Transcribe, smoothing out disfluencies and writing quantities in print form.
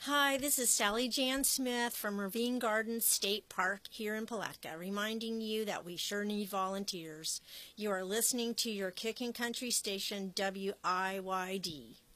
Hi, this is Sally Jan Smith from Ravine Gardens State Park here in Palatka, reminding you that we sure need volunteers. You are listening to your Kicking Country station, WIYD.